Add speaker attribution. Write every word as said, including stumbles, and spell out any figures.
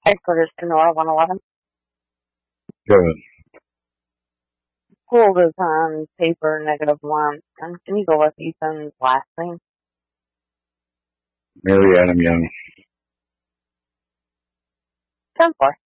Speaker 1: Headquarters to Nora one eleven.
Speaker 2: Good.
Speaker 1: Pool is on paper negative one. And can you go with Ethan's last name?
Speaker 2: Mary Adam Young.
Speaker 1: ten four.